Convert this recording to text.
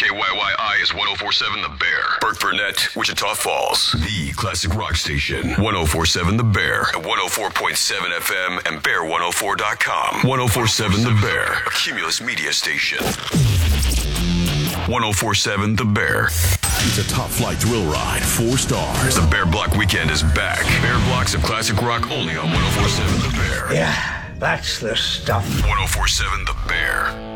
KYYI is 1047 The Bear. Burt Burnett, Wichita Falls. The classic rock station. 1047 The Bear. At 104.7 FM and bear104.com. 1047 The Bear. A Cumulus media station. 1047 The Bear. It's a top flight thrill ride. 4 stars. The Bear Block Weekend is back. Bear Blocks of classic rock only on 1047 The Bear. Yeah, that's the stuff. 1047 The Bear.